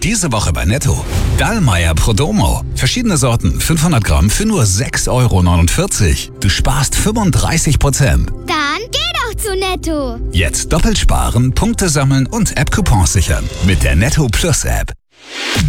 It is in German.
Diese Woche bei Netto. Dallmayr Prodomo. Verschiedene Sorten, 500 Gramm für nur 6,49 €. Du sparst 35%. Dann geh doch zu Netto. Jetzt doppelt sparen, Punkte sammeln und App-Coupons sichern. Mit der Netto Plus App.